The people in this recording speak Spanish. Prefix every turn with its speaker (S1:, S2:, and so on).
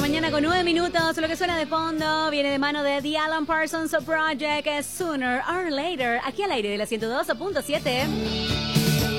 S1: mañana con 9 minutos. Lo que suena de fondo viene de mano de The Alan Parsons Project, Sooner or Later, aquí al aire de la 102.7.